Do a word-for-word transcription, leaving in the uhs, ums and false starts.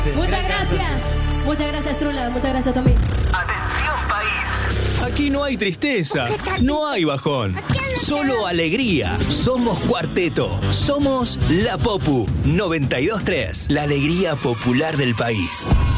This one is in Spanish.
Muchas gracias. Muchas gracias, Trula. Muchas gracias, Tommy. Atención, país. Aquí no hay tristeza, no hay bajón, solo alegría. Somos Cuarteto, somos La Popu noventa y dos tres, la alegría popular del país.